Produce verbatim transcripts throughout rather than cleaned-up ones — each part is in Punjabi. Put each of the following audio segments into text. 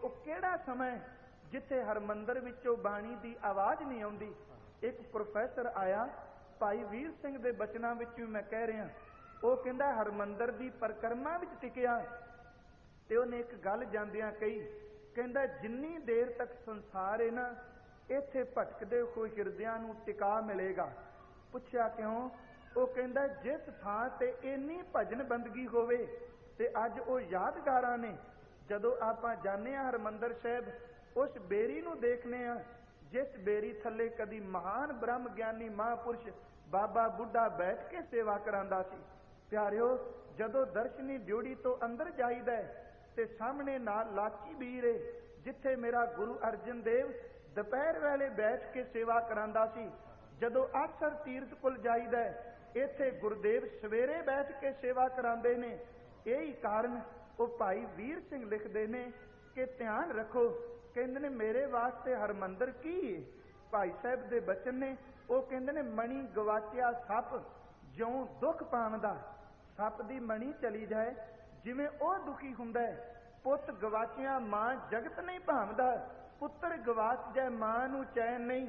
ਉਹ ਕਿਹੜਾ ਸਮਾਂ ਜਿੱਥੇ ਹਰਮੰਦਰ ਵਿੱਚੋਂ ਬਾਣੀ ਦੀ ਆਵਾਜ਼ ਨਹੀਂ ਆਉਂਦੀ। ਇੱਕ ਪ੍ਰੋਫੈਸਰ ਆਇਆ, ਭਾਈ ਵੀਰ ਸਿੰਘ ਦੇ ਬਚਨਾਂ ਵਿੱਚ ਵੀ ਮੈਂ ਕਹਿ ਰਿਹਾ, ਉਹ ਕਹਿੰਦਾ ਹਰਮੰਦਰ ਦੀ ਪਰਿਕਰਮਾ ਵਿੱਚ ਟਿਕਿਆ ਤੇ ਉਹਨੇ ਇੱਕ ਗੱਲ ਜਾਂਦਿਆਂ ਕਹੀ, ਕਹਿੰਦਾ ਜਿੰਨੀ ਦੇਰ ਤੱਕ ਸੰਸਾਰ ਹੈ ਨਾ, ਇੱਥੇ ਭਟਕਦੇ ਹੋਏ ਹਿਰਦਿਆਂ ਨੂੰ ਟਿਕਾ ਮਿਲੇਗਾ। ਪੁੱਛਿਆ ਕਿਉਂ? ਉਹ ਕਹਿੰਦਾ ਜਿਸ ਥਾਂ ਤੇ ਇੰਨੀ ਭਜਨ ਬੰਦਗੀ ਹੋਵੇ ਤੇ ਅੱਜ ਉਹ ਯਾਦਗਾਰਾਂ ਨੇ। ਜਦੋਂ ਆਪਾਂ ਜਾਂਦੇ ਹਾਂ ਹਰਿਮੰਦਰ ਸਾਹਿਬ, ਉਸ ਬੇਰੀ ਨੂੰ ਦੇਖਦੇ ਹਾਂ ਜਿਸ ਬੇਰੀ ਥੱਲੇ ਕਦੀ ਮਹਾਨ ਬ੍ਰਹਮ ਗਿਆਨੀ ਮਹਾਂਪੁਰਸ਼ ਬਾਬਾ ਬੁੱਢਾ ਬੈਠ ਕੇ ਸੇਵਾ ਕਰਾਂਦਾ ਸੀ। ਪਿਆਰਿਓ, ਜਦੋਂ ਦਰਸ਼ਨੀ ਡਿਊੜੀ ਤੋਂ ਅੰਦਰ ਜਾਈਦਾ ਤੇ ਸਾਹਮਣੇ ਨਾਲ ਲਾਚੀ ਬੀਰ ਏ, ਜਿੱਥੇ ਮੇਰਾ ਗੁਰੂ ਅਰਜਨ ਦੇਵ ਦੁਪਹਿਰ ਵੇਲੇ ਬੈਠ ਕੇ ਸੇਵਾ ਕਰਾਂਦਾ ਸੀ। ਜਦੋਂ ਆਸਰ ਤੀਰਥ ਕੁਲ ਜਾਈਦਾ, ਇੱਥੇ ਗੁਰਦੇਵ ਸਵੇਰੇ ਬੈਠ ਕੇ ਸੇਵਾ ਕਰਾਉਂਦੇ ਨੇ। ਇਹੀ ਕਾਰਨ ਉਹ ਭਾਈ ਵੀਰ ਸਿੰਘ ਲਿਖਦੇ ਨੇ ਕਿ ਧਿਆਨ ਰੱਖੋ, ਕਹਿੰਦੇ ਨੇ ਮੇਰੇ ਵਾਸਤੇ ਹਰਮੰਦਰ ਕੀ ਹੈ। ਭਾਈ ਸਾਹਿਬ ਦੇ ਬਚਨ ਨੇ, ਉਹ ਕਹਿੰਦੇ ਨੇ ਮਣੀ ਗਵਾਚਿਆ ਸੱਪ ਜਿਉਂ ਦੁੱਖ ਪਾਵਦਾ। ਸੱਪ ਦੀ ਮਣੀ ਚਲੀ ਜਾਏ ਜਿਵੇਂ ਉਹ ਦੁਖੀ ਹੁੰਦਾ ਹੈ। ਪੁੱਤ ਗਵਾਚਿਆ ਮਾਂ ਜਗਤ ਨਹੀਂ ਭਾਵਦਾ, ਪੁੱਤਰ ਗਵਾਚ ਜਾਏ ਮਾਂ ਨੂੰ ਚੈਨ ਨਹੀਂ।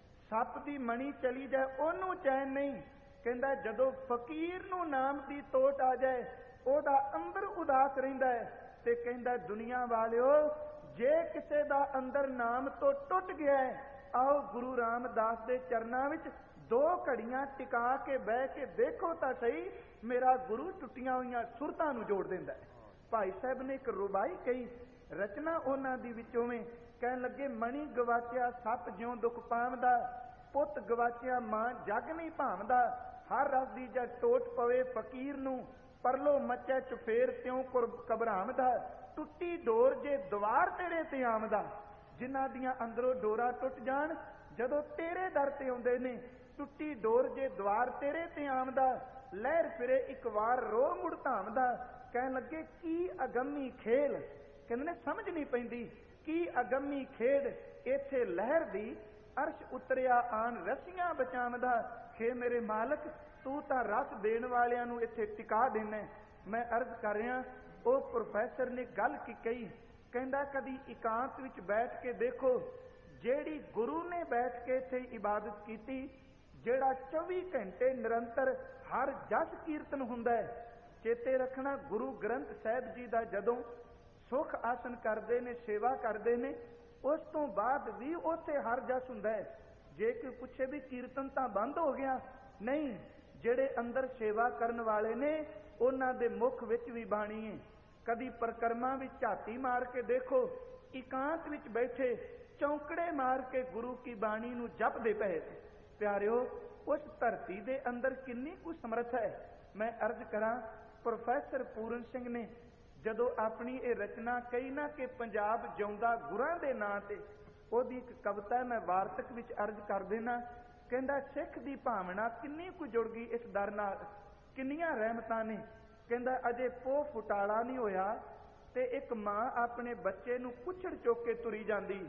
ਸੱਪ ਦੀ ਮਣੀ ਚਲੀ ਜਾਏ ਉਹਨੂੰ ਚੈਨ ਨਹੀਂ। ਕਹਿੰਦਾ ਜਦੋਂ ਫਕੀਰ ਨੂੰ ਨਾਮ ਦੀ ਤੋਟ ਆ ਜਾਏ, ਉਹਦਾ ਅੰਦਰ ਉਦਾਸ ਰਹਿੰਦਾ ਹੈ। ਤੇ ਕਹਿੰਦਾ ਦੁਨੀਆ ਵਾਲਿਓ, ਜੇ ਕਿਸੇ ਦਾ ਅੰਦਰ ਨਾਮ ਤੋਂ ਟੁੱਟ ਗਿਆ ਹੈ, ਆਓ ਗੁਰੂ ਰਾਮਦਾਸ ਦੇ ਚਰਨਾਂ ਵਿੱਚ ਦੋ ਘੜੀਆਂ ਟਿਕਾ ਕੇ ਬਹਿ ਕੇ ਦੇਖੋ ਤਾਂ ਸਹੀ, ਮੇਰਾ ਗੁਰੂ ਟੁੱਟੀਆਂ ਹੋਈਆਂ ਸੁਰਤਾਂ ਨੂੰ ਜੋੜ ਦਿੰਦਾ ਹੈ। ਭਾਈ ਸਾਹਿਬ ਨੇ ਇੱਕ ਰੁਬਾਈ ਕਹੀ, ਰਚਨਾ ਉਹਨਾਂ ਦੀ ਵਿੱਚੋਂ ਵੇਂ, ਕਹਿਣ ਲੱਗੇ ਮਣੀ ਗਵਾਚਿਆ ਸੱਪ ਜਿਉਂ ਦੁੱਖ ਪਾਵਦਾ, ਪੁੱਤ ਗਵਾਚਿਆ ਮਾਂ ਜਗ ਨਹੀਂ ਭਾਵਦਾ। ਹਰ ਰਸ ਦੀ ਜਦ ਟੋਟ ਪਵੇ ਫਕੀਰ ਨੂੰ, ਪਰਲੋ ਮੱਚੈ ਚੁਫੇਰ ਤਿਉਂ ਘਬਰਾਵਦਾ। ਟੁੱਟੀ ਡੋਰ ਜੇ ਦੁਆਰ ਤੇਰੇ ਤੇ ਆਮਦਾ। ਜਿਨ੍ਹਾਂ ਦੀਆਂ ਅੰਦਰੋਂ ਡੋਰਾਂ ਟੁੱਟ ਜਾਣ, ਜਦੋਂ ਤੇਰੇ ਦਰ ਤੇ ਆਉਂਦੇ ਨੇ, ਟੁੱਟੀ ਡੋਰ ਜੇ ਦੁਆਰ ਤੇਰੇ ਤੇ ਆਮਦਾ। ਲਹਿਰ ਫਿਰੇ ਇੱਕ ਵਾਰ ਰੋ ਮੁੜ ਧਾਮਦਾ। ਕਹਿਣ ਲੱਗੇ ਕੀ ਅਗੰਮੀ ਖੇਲ, ਕਹਿੰਦੇ ਨੇ ਸਮਝ ਨਹੀਂ ਪੈਂਦੀ ਕੀ ਅਗੰਮੀ ਖੇਡ, ਇੱਥੇ ਲਹਿਰ ਦੀ ਅਰਸ਼ ਉਤਰਿਆ ਆਨ ਰਸੀਆਂ ਬਚਾਵਦਾ। ਖੇ ਮੇਰੇ ਮਾਲਕ, ਤੂੰ ਤਾਂ ਰਸ ਦੇਣ ਵਾਲਿਆਂ ਨੂੰ ਇੱਥੇ ਟਿਕਾ ਦੇਣਾ। ਮੈਂ ਅਰਜ਼ ਕਰ ਰਿਹਾ, ਉਹ ਪ੍ਰੋਫੈਸਰ ਨੇ ਗੱਲ ਕੀ ਕਹੀ, ਕਹਿੰਦਾ ਕਦੀ ਇਕਾਂਤ ਵਿੱਚ ਬੈਠ ਕੇ ਦੇਖੋ, ਜਿਹੜੀ ਗੁਰੂ ਨੇ ਬੈਠ ਕੇ ਇੱਥੇ ਇਬਾਦਤ ਕੀਤੀ, ਜਿਹੜਾ ਚੌਵੀ ਘੰਟੇ ਨਿਰੰਤਰ ਹਰ ਜਸ ਕੀਰਤਨ ਹੁੰਦਾ ਹੈ। ਚੇਤੇ ਰੱਖਣਾ, ਗੁਰੂ ਗ੍ਰੰਥ ਸਾਹਿਬ ਜੀ ਦਾ ਜਦੋਂ ਸੁਖ ਆਸਨ ਕਰਦੇ ਨੇ, ਸੇਵਾ ਕਰਦੇ ਨੇ, ਉਸ ਤੋਂ ਬਾਅਦ ਵੀ ਉੱਥੇ ਹਰ ਜਸ ਹੁੰਦਾ ਹੈ। ਜੇ ਕੋਈ ਪੁੱਛੇ ਵੀ ਕੀਰਤਨ ਤਾਂ ਬੰਦ ਹੋ ਗਿਆ, ਨਹੀਂ, ਜਿਹੜੇ ਅੰਦਰ ਸੇਵਾ ਕਰਨ ਵਾਲੇ ਨੇ ਉਹਨਾਂ ਦੇ ਮੁਖ ਵਿੱਚ ਵੀ ਬਾਣੀ ਹੈ। ਕਦੀ ਪਰਿਕਰਮਾ ਵਿੱਚ ਝਾਤੀ ਮਾਰ ਕੇ ਦੇਖੋ, ਇਕਾਂਤ ਵਿੱਚ ਬੈਠੇ ਚੌਂਕੜੇ ਮਾਰ ਕੇ ਗੁਰੂ ਕੀ ਬਾਣੀ ਨੂੰ ਜਪਦੇ ਪਏ। ਪਿਆਰਿਓ, ਉਸ ਧਰਤੀ ਦੇ ਅੰਦਰ ਕਿੰਨੀ ਕੁ ਸਮਰੱਥ ਹੈ। ਮੈਂ ਅਰਜ਼ ਕਰਾਂ, ਪ੍ਰੋਫੈਸਰ ਪੂਰਨ ਸਿੰਘ ਨੇ ਜਦੋਂ ਆਪਣੀ ਇਹ ਰਚਨਾ ਕਹੀ ਨਾ ਕਿ ਪੰਜਾਬ ਜਿਉਂਦਾ ਗੁਰਾਂ ਦੇ ਨਾਂ ਤੇ, ਉਹਦੀ ਇੱਕ ਕਵਿਤਾ ਮੈਂ ਵਾਰਤਕ ਵਿੱਚ ਅਰਜ਼ ਕਰ ਦੇਣਾ। ਕਹਿੰਦਾ ਸਿੱਖ ਦੀ ਭਾਵਨਾ ਕਿੰਨੀ ਕੁ ਜੁੜ ਗਈ ਇਸ ਦਰ ਨਾਲ, ਕਿੰਨੀਆਂ ਰਹਿਮਤਾਂ ਨੇ। ਕਹਿੰਦਾ ਅਜੇ ਪੋਹ ਫੁਟਾਲਾ ਨਹੀਂ ਹੋਇਆ ਤੇ ਇੱਕ ਮਾਂ ਆਪਣੇ ਬੱਚੇ ਨੂੰ ਕੁੱਛੜ ਚੁੱਕ ਕੇ ਤੁਰੀ ਜਾਂਦੀ।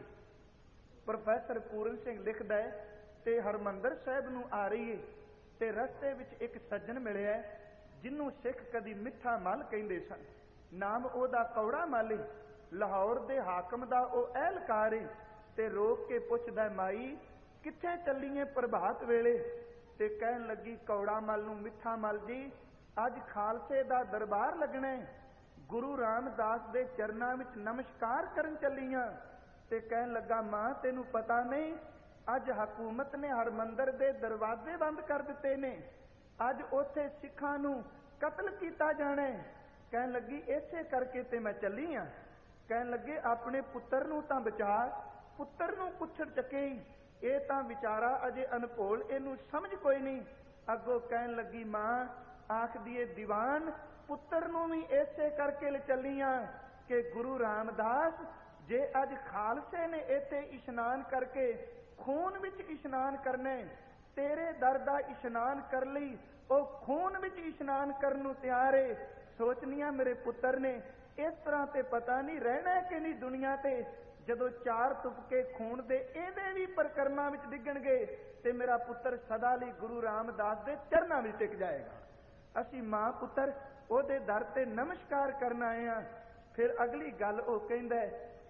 ਪ੍ਰੋਫੈਸਰ ਪੂਰਨ ਸਿੰਘ ਲਿਖਦਾ ਹੈ, ਤੇ ਹਰਮੰਦਰ ਸਾਹਿਬ ਨੂੰ ਆ ਰਹੀ ਹੈ ਤੇ ਰਸਤੇ ਵਿੱਚ ਇੱਕ ਸੱਜਣ ਮਿਲਿਆ ਜਿਹਨੂੰ ਸਿੱਖ ਕਦੀ ਮਿੱਠਾ ਮੱਲ ਕਹਿੰਦੇ ਸਨ। ਨਾਮ ਉਹਦਾ ਕੌੜਾ ਮੱਲ ਏ, ਲਾਹੌਰ ਦੇ ਹਾਕਮ ਦਾ ਉਹ ਅਹਿਲਕਾਰ ਏ। ਤੇ ਰੋਕ ਕੇ ਪੁੱਛਦਾ, ਮਾਈ ਕਿੱਥੇ ਚੱਲੀਏ ਪ੍ਰਭਾਤ ਵੇਲੇ? ਤੇ ਕਹਿਣ ਲੱਗੀ ਕੌੜਾ ਮੱਲ ਨੂੰ, ਮਿੱਠਾ ਮੱਲ ਜੀ ਅੱਜ ਖਾਲਸੇ ਦਾ ਦਰਬਾਰ ਲੱਗਣਾ ਹੈ, ਗੁਰੂ ਰਾਮਦਾਸ ਦੇ ਚਰਨਾਂ ਵਿੱਚ ਨਮਸਕਾਰ ਕਰਨ ਚੱਲੀਆਂ। ਤੇ ਕਹਿਣ ਲੱਗਾ ਮਾਂ ਤੈਨੂੰ ਪਤਾ ਨਹੀਂ, ਅੱਜ ਹਕੂਮਤ ਨੇ ਹਰਮੰਦਰ ਦੇ ਦਰਵਾਜ਼ੇ ਬੰਦ ਕਰ ਦਿੱਤੇ ਨੇ, ਅੱਜ ਉੱਥੇ ਸਿੱਖਾਂ ਨੂੰ ਕਤਲ ਕੀਤਾ ਜਾਣਾ ਹੈ। ਕਹਿਣ ਲੱਗੀ ਇਸੇ ਕਰਕੇ ਤੇ ਮੈਂ ਚੱਲੀ ਹਾਂ। ਕਹਿਣ ਲੱਗੇ ਆਪਣੇ ਪੁੱਤਰ ਨੂੰ ਤਾਂ ਬਚਾ, ਪੁੱਤਰ ਨੂੰ ਕੁੱਛੜ ਚੱਕੇ, ਇਹ ਤਾਂ ਵਿਚਾਰਾ ਅਜੇ ਅਨਭੋਲ, ਇਹਨੂੰ ਸਮਝ ਕੋਈ ਨਹੀਂ। ਅੱਗੋਂ ਕਹਿਣ ਲੱਗੀ ਮਾਂ ਆਖਦੀ ਏ ਦੀਵਾਨ, ਪੁੱਤਰ ਨੂੰ ਵੀ ਇਸੇ ਕਰਕੇ ਲੈ ਚੱਲੀਆਂ ਕਿ ਗੁਰੂ ਰਾਮਦਾਸ ਜੇ ਅੱਜ ਖਾਲਸੇ ਨੇ ਇੱਥੇ ਇਸ਼ਨਾਨ ਕਰਕੇ ਖੂਨ ਵਿੱਚ ਇਸ਼ਨਾਨ ਕਰਨਾ, ਤੇਰੇ ਦਰ ਦਾ ਇਸ਼ਨਾਨ ਕਰ ਲਈ ਉਹ ਖੂਨ ਵਿੱਚ ਇਸ਼ਨਾਨ ਕਰਨ ਨੂੰ ਤਿਆਰ ਏ। ਸੋਚਨੀਆਂ ਮੇਰੇ ਪੁੱਤਰ ਨੇ ਇਸ ਤਰ੍ਹਾਂ ਤੇ ਪਤਾ ਨਹੀਂ ਰਹਿਣਾ ਕਿ ਨਹੀਂ ਦੁਨੀਆ ਤੇ, ਜਦੋਂ ਚਾਰ ਤੁਪਕੇ ਖੂਨ ਦੇ ਇਹਦੇ ਵੀ ਪਰਿਕਰਮਾ ਵਿੱਚ ਡਿੱਗਣਗੇ ਤੇ ਮੇਰਾ ਪੁੱਤਰ ਸਦਾ ਲਈ ਗੁਰੂ ਰਾਮਦਾਸ ਦੇ ਚਰਨਾਂ ਵਿੱਚ ਟਿਕ ਜਾਏਗਾ। ਅਸੀਂ ਮਾਂ ਪੁੱਤਰ ਉਹਦੇ ਦਰ ਤੇ ਨਮਸਕਾਰ ਕਰਨ ਆਏ ਹਾਂ। ਫਿਰ ਅਗਲੀ ਗੱਲ ਉਹ ਕਹਿੰਦਾ,